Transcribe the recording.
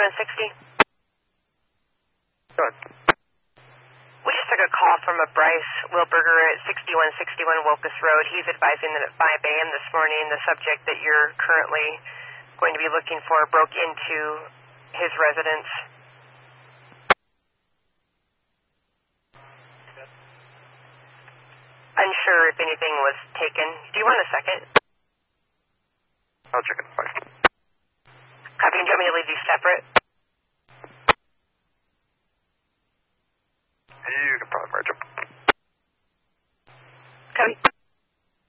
6160? Good. We just took a call from a Bryce Wilberger at 6161 Wilkes Road. He's advising that at 5 a.m. this morning, the subject that you're currently going to be looking for broke into his residence. Unsure if anything was taken. Do you want a second? I'll check it. Bye. Copy. Do you want me to leave these separate?